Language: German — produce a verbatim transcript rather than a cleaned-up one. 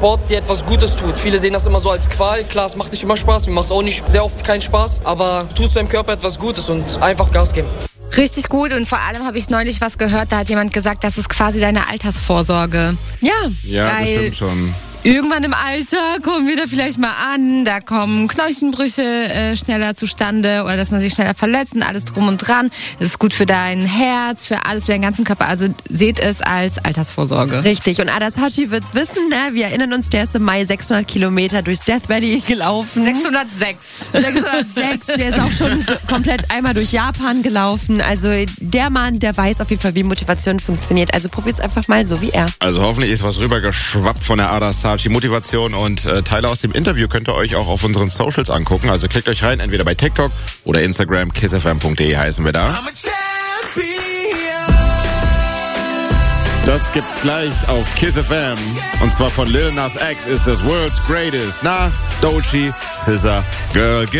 Sport dir etwas Gutes tut. Viele sehen das immer so als Qual. Klar, es macht nicht immer Spaß, mir macht es auch nicht sehr oft keinen Spaß, aber du tust deinem Körper etwas Gutes und einfach Gas geben. Richtig gut und vor allem habe ich neulich was gehört, da hat jemand gesagt, das ist quasi deine Altersvorsorge. Ja, ja, das stimmt schon. Irgendwann im Alter kommen wir da vielleicht mal an, da kommen Knochenbrüche äh, schneller zustande oder dass man sich schneller verletzt und alles drum und dran. Das ist gut für dein Herz, für alles, für deinen ganzen Körper. Also seht es als Altersvorsorge. Richtig. Und Adas Haji wird's wissen, ne? Wir erinnern uns, der ist im Mai sechshundert Kilometer durchs Death Valley gelaufen. sechshundertsechs. sechshundertsechs. Der ist auch schon komplett einmal durch Japan gelaufen. Also der Mann, der weiß auf jeden Fall, wie Motivation funktioniert. Also probiert's einfach mal so wie er. Also hoffentlich ist was rübergeschwappt von der Adas Haji Motivation und äh, Teile aus dem Interview könnt ihr euch auch auf unseren Socials angucken. Also klickt euch rein, entweder bei TikTok oder Instagram, kiss f m punkt d e heißen wir da. Das gibt's gleich auf Kiss F M. Und zwar von Lil Nas X ist das World's Greatest. Na, Doechii, S Z A, Girl,